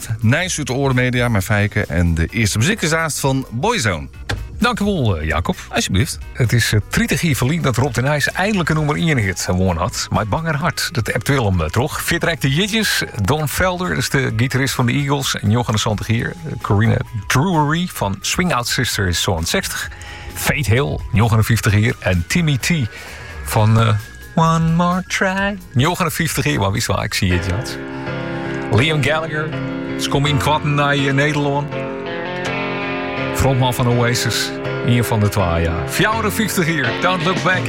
Acht, Nijs uit de Orenmedia, mijn Fijken. En de eerste muziek is haast van Boyzone. Dank u wel, Jacob. Alsjeblieft. Het is 30 jaar verleden dat Rob de Nijs eindelijk een nummer 1 hit gewonnen had. Maar banger hart, dat hebt Willem toch. Fit de Jitjes, Don Felder, dat is de gitarist van de Eagles. En Johannes Santigier, Corina Drury van Swing Out Sister is zo'n 60. Fate Hill, 59 jaar. En Timmy T van One More Try. 59 jaar, maar wist wel, ik zie het, Jans. Liam Gallagher, ze komen in kwarten naar Nederland. Frontman van Oasis, een van de twee, ja. 54 jaar, don't look back.